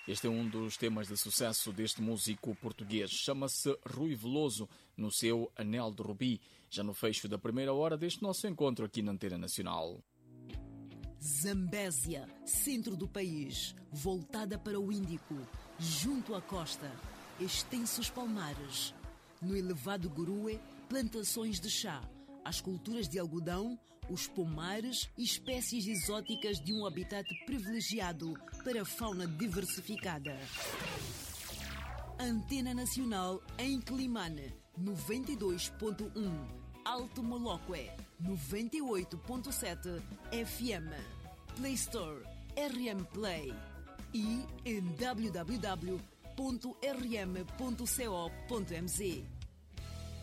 Este é um dos temas de sucesso deste músico português. Chama-se Rui Veloso, no seu Anel de Rubi, já no fecho da primeira hora deste nosso encontro aqui na Antena Nacional. Zambésia, centro do país, voltada para o Índico, junto à costa, extensos palmares. No elevado Gurue, plantações de chá, as culturas de algodão, os pomares e espécies exóticas de um habitat privilegiado para a fauna diversificada. Antena Nacional em Climane, 92.1. Alto Moloque, 98.7 FM. Play Store, RM Play. E em www.rm.co.mz.